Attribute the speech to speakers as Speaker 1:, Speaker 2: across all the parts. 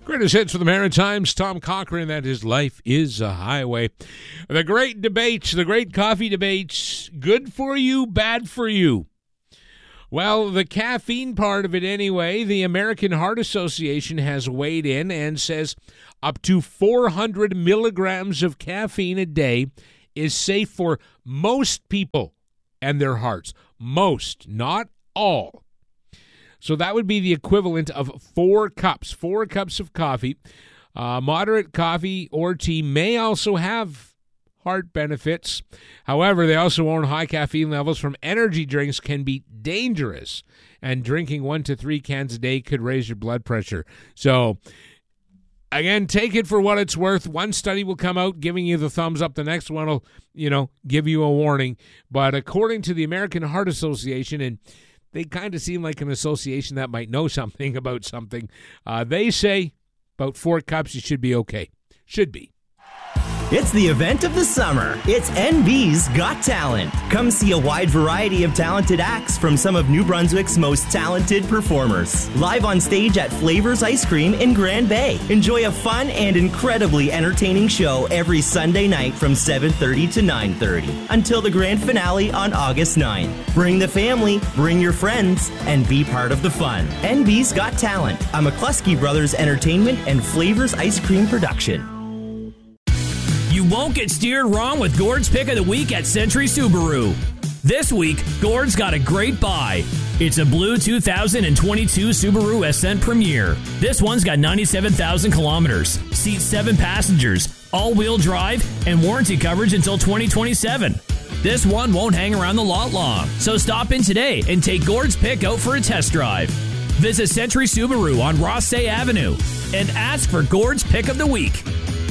Speaker 1: Greatest hits for the Maritimes, Tom Cochrane, that his life is a highway. The great debates, the great coffee debates, good for you, bad for you. Well, the caffeine part of it anyway, the American Heart Association has weighed in and says up to 400 milligrams of caffeine a day is safe for most people and their hearts. Most, not all. So that would be the equivalent of 4 cups of coffee. Moderate coffee or tea may also have heart benefits. However, they also warn high caffeine levels from energy drinks can be dangerous, and drinking 1 to 3 cans a day could raise your blood pressure. So, again, take it for what it's worth. One study will come out giving you the thumbs up. The next one will, give you a warning. But according to the American Heart Association, and they kind of seem like an association that might know something about something, they say about 4 cups you should be okay. Should be.
Speaker 2: It's the event of the summer. It's NB's Got Talent. Come see a wide variety of talented acts from some of New Brunswick's most talented performers. Live on stage at Flavors Ice Cream in Grand Bay. Enjoy a fun and incredibly entertaining show every Sunday night from 7:30 to 9:30 until the grand finale on August 9th. Bring the family, bring your friends, and be part of the fun. NB's Got Talent, a McCluskey Brothers Entertainment and Flavors Ice Cream production.
Speaker 3: You won't get steered wrong with Gord's Pick of the Week at Century Subaru. This week, Gord's got a great buy. It's a blue 2022 Subaru Ascent Premier. This one's got 97,000 kilometers, seats 7 passengers, all-wheel drive, and warranty coverage until 2027. This one won't hang around the lot long, so stop in today and take Gord's Pick out for a test drive. Visit Century Subaru on Rossay Avenue and ask for Gord's Pick of the Week.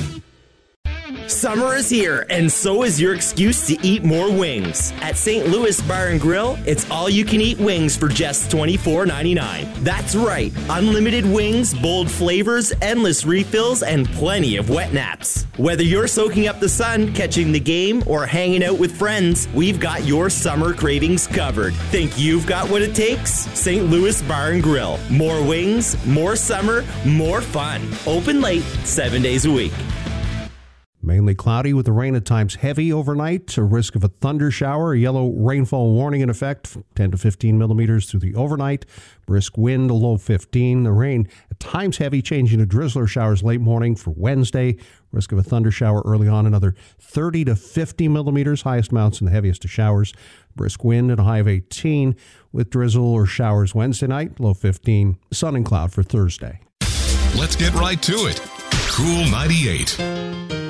Speaker 2: Summer is here, and so is your excuse to eat more wings. At St. Louis Bar and Grill, it's all-you-can-eat wings for just $24.99. That's right, unlimited wings, bold flavors, endless refills, and plenty of wet naps. Whether you're soaking up the sun, catching the game, or hanging out with friends, we've got your summer cravings covered. Think you've got what it takes? St. Louis Bar and Grill. More wings, more summer, more fun. Open late, 7 days a week.
Speaker 4: Mainly cloudy with the rain at times heavy overnight. A risk of a thunder shower. A yellow rainfall warning in effect. 10 to 15 millimeters through the overnight. Brisk wind, a low 15. The rain at times heavy, changing to drizzler showers late morning for Wednesday. Risk of a thunder shower early on. Another 30 to 50 millimeters. Highest amounts and the heaviest of showers. Brisk wind and a high of 18 with drizzle or showers Wednesday night. Low 15. Sun and cloud for Thursday.
Speaker 5: Let's get right to it. Cool 98.